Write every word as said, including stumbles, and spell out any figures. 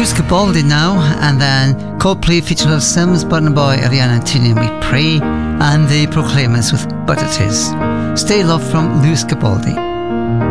Lewis Capaldi now, and then Coldplay featuring Love Sims, Burna Boy, Ariana and Tina, We Pray, and the Proclaimers with But It Is. Stay Love from Lewis Capaldi.